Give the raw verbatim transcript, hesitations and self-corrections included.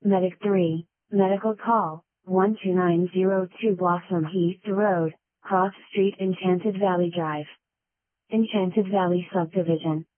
Medic three, Medical Call, one two nine zero two Blossom Heath Road, Cross Street, Enchanted Valley Drive. Enchanted Valley Subdivision.